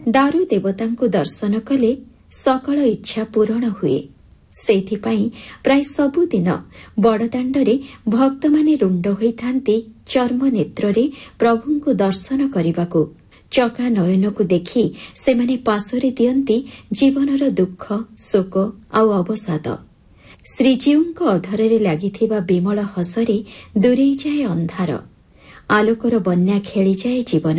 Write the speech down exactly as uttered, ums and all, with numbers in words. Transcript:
ଦାରୁ ଦେବତାଙ୍କୁ ଦର୍ଶନ କଲେ ସକଳ ଇଚ୍ଛା ପୂରଣ ହୁଏ। ସେଇଥିପାଇଁ ପ୍ରାୟ ସବୁଦିନ ବଡ଼ଦାଣ୍ଡରେ ଭକ୍ତମାନେ ରୁଣ୍ଡ ହୋଇଥାନ୍ତି ଚର୍ମ ନେତ୍ରରେ ପ୍ରଭୁଙ୍କୁ ଦର୍ଶନ କରିବାକୁ। ଚକା ନୟନକୁ ଦେଖି ସେମାନେ ପାଶୋରି ଦିଅନ୍ତି ଜୀବନର ଦୁଃଖ, ଶୋକ ଆଉ ଅବସାଦ। ଶ୍ରୀଜୀଉଙ୍କ ଅଧରରେ ଲାଗିଥିବା ବିମଳ ହସରେ ଦୂରେଇଯାଏ ଅନ୍ଧାର, ଆଲୋକର ବନ୍ୟା ଖେଳିଯାଏ ଜୀବନ।